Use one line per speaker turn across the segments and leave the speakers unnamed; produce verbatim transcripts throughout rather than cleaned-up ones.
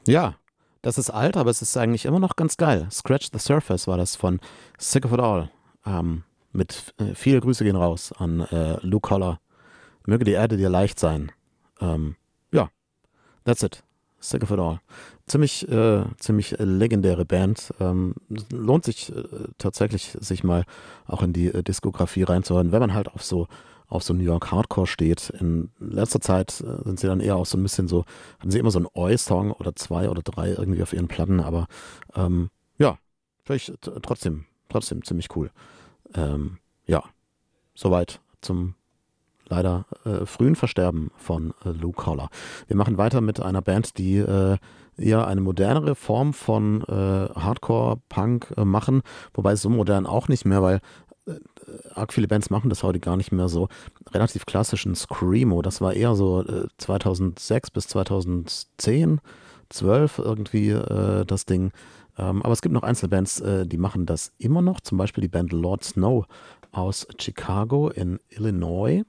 Ja, das ist alt, aber es ist eigentlich immer noch ganz geil. Scratch the Surface war das von Sick of It All. Ähm, mit äh, viele Grüße gehen raus an äh, Luke Holler. Möge die Erde dir leicht sein. Ähm, ja, that's it. Sick of It All. Ziemlich, äh, ziemlich legendäre Band. Ähm, lohnt sich äh, tatsächlich, sich mal auch in die äh, Diskografie reinzuhören, wenn man halt auf so auf so New York Hardcore steht. In letzter Zeit äh, sind sie dann eher auch so ein bisschen so, haben sie immer so einen Oi-Song oder zwei oder drei irgendwie auf ihren Platten, aber ähm, ja, vielleicht t- trotzdem, trotzdem ziemlich cool. Ähm, ja, soweit zum leider äh, frühen Versterben von äh, Luke Holler. Wir machen weiter mit einer Band, die äh, eher eine modernere Form von äh, Hardcore-Punk äh, machen, wobei so modern auch nicht mehr, weil äh, arg viele Bands machen das heute gar nicht mehr so. Relativ klassischen Screamo, das war eher so äh, zweitausendsechs bis zweitausendzehn, zwölf irgendwie äh, das Ding. Ähm, aber es gibt noch Einzelbands, äh, die machen das immer noch, zum Beispiel die Band Lord Snow aus Chicago in Illinois.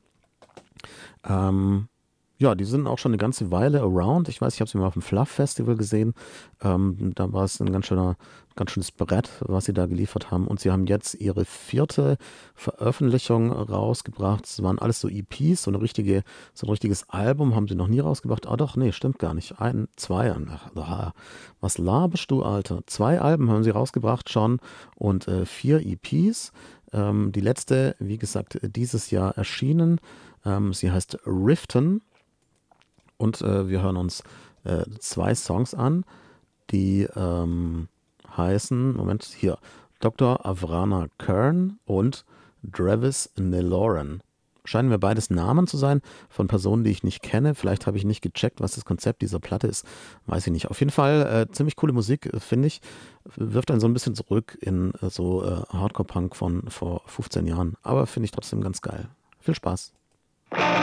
Ähm, ja, die sind auch schon eine ganze Weile around. Ich weiß, ich habe sie mal auf dem Fluff Festival gesehen. Ähm, da war es ein ganz schöner, ganz schönes Brett, was sie da geliefert haben. Und sie haben jetzt ihre vierte Veröffentlichung rausgebracht. Es waren alles so E Ps, so eine richtige, so ein richtiges Album haben sie noch nie rausgebracht. Ah doch, nee, stimmt gar nicht. Ein, zwei, ach, ah, was laberst du, Alter? Zwei Alben haben sie rausgebracht schon und äh, vier E Ps. Ähm, die letzte, wie gesagt, dieses Jahr erschienen. Ähm, sie heißt Riften und äh, wir hören uns äh, zwei Songs an, die ähm, heißen, Moment, hier, Doktor Avrana Kern und Travis Neloran. Scheinen mir beides Namen zu sein von Personen, die ich nicht kenne. Vielleicht habe ich nicht gecheckt, was das Konzept dieser Platte ist. Weiß ich nicht. Auf jeden Fall äh, ziemlich coole Musik, äh, finde ich. Wirft einen so ein bisschen zurück in äh, so äh, Hardcore-Punk von vor fünfzehn Jahren. Aber finde ich trotzdem ganz geil. Viel Spaß.